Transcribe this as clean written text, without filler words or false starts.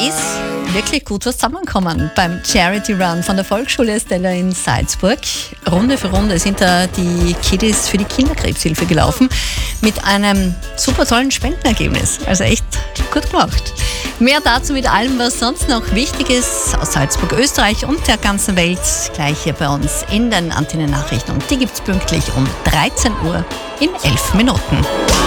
ist wirklich gut was zusammengekommen beim Charity Run von der Volksschule Stella in Salzburg. Runde für Runde sind da die Kiddies für die Kinderkrebshilfe gelaufen mit einem super tollen Spendenergebnis. Also echt gut gemacht. Mehr dazu mit allem, was sonst noch wichtig ist aus Salzburg, Österreich und der ganzen Welt, gleich hier bei uns in den Antenne-Nachrichten. Und die gibt's pünktlich um 13 Uhr in 11 Minuten.